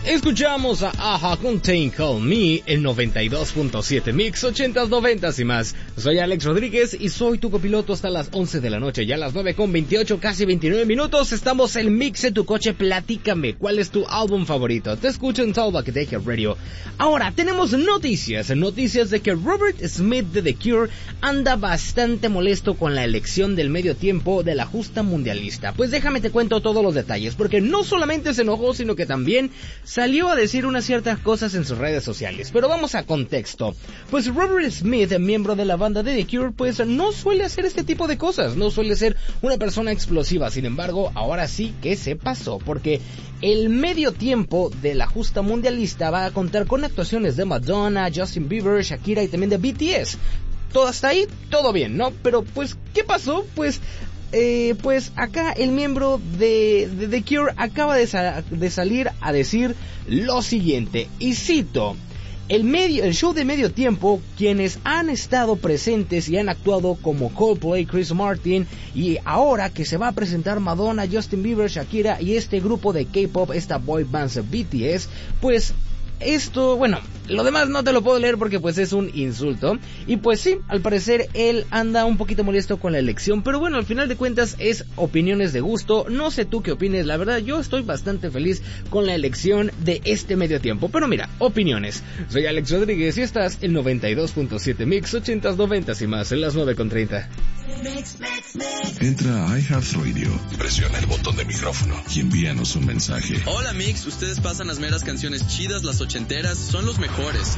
Escuchamos a Aja con Take Call Me en 92.7 Mix 80s, 90s y más. Soy Alex Rodríguez y soy tu copiloto hasta las 11 de la noche. Ya a las 9:28, casi 29 minutos, estamos en Mix en tu coche. Platícame, ¿cuál es tu álbum favorito? Te escucho en Talkback Radio. Ahora, tenemos noticias de que Robert Smith de The Cure anda bastante molesto con la elección del medio tiempo de la justa mundialista. Pues déjame te cuento todos los detalles, porque no solamente se enojó, sino que también salió a decir unas ciertas cosas en sus redes sociales. Pero vamos a contexto. Pues Robert Smith, miembro de la banda de The Cure, pues no suele hacer este tipo de cosas, no suele ser una persona explosiva. Sin embargo, ahora sí que se pasó, porque el medio tiempo de la justa mundialista va a contar con actuaciones de Madonna, Justin Bieber, Shakira y también de BTS. Todo hasta ahí, todo bien, ¿no? Pero pues, ¿qué pasó? Pues acá el miembro de The Cure acaba de salir a decir lo siguiente, y cito: el show de medio tiempo, quienes han estado presentes y han actuado como Coldplay, Chris Martin, y ahora que se va a presentar Madonna, Justin Bieber, Shakira y este grupo de K-pop, esta boy band BTS, pues esto, bueno, lo demás no te lo puedo leer porque pues es un insulto. Y pues sí, al parecer él anda un poquito molesto con la elección, pero bueno, al final de cuentas es opiniones de gusto. No sé tú qué opines, la verdad yo estoy bastante feliz con la elección de este medio tiempo. Pero mira, opiniones. Soy Alex Rodríguez y estás en 92.7 Mix 80s, 90s y más en las 9:30. Entra a iHeartRadio, presiona el botón de micrófono y envíanos un mensaje. Hola Mix, ustedes pasan las meras canciones chidas, las ochenteras, son los mejores.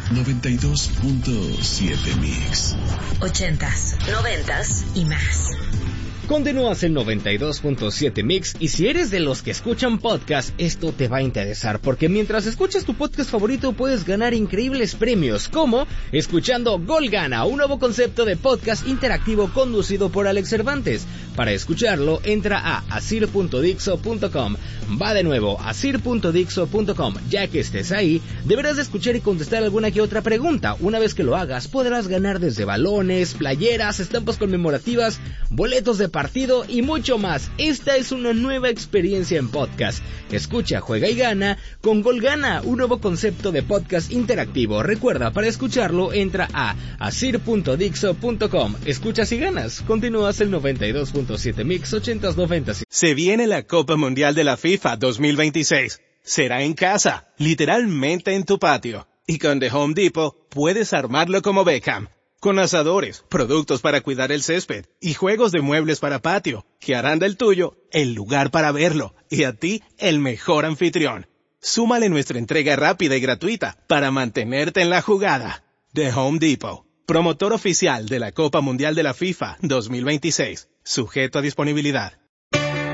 92.7 Mix 80s, 90s y más. Continúas en 92.7 Mix y si eres de los que escuchan podcast, esto te va a interesar porque mientras escuchas tu podcast favorito puedes ganar increíbles premios como escuchando Gol Gana, un nuevo concepto de podcast interactivo conducido por Alex Cervantes. Para escucharlo entra a asir.dixo.com. Va de nuevo, asir.dixo.com. Ya que estés ahí, deberás de escuchar y contestar alguna que otra pregunta. Una vez que lo hagas, podrás ganar desde balones, playeras, estampas conmemorativas, boletos de partido y mucho más. Esta es una nueva experiencia en podcast. Escucha, juega y gana con Gol Gana, un nuevo concepto de podcast interactivo. Recuerda, para escucharlo entra a asir.dixo.com. Escuchas y ganas. Continúas el 92.7 Mix 80s, 90s. Se viene la Copa Mundial de la FIFA 2026. Será en casa, literalmente en tu patio. Y con The Home Depot puedes armarlo como Beckham. Con asadores, productos para cuidar el césped y juegos de muebles para patio, que harán del tuyo el lugar para verlo y a ti el mejor anfitrión. Súmale nuestra entrega rápida y gratuita para mantenerte en la jugada. The Home Depot, promotor oficial de la Copa Mundial de la FIFA 2026, sujeto a disponibilidad.